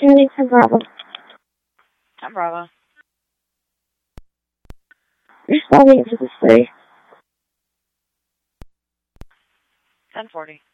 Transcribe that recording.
Unity 10 Bravo. 10 Bravo. Responding to the city. 1040.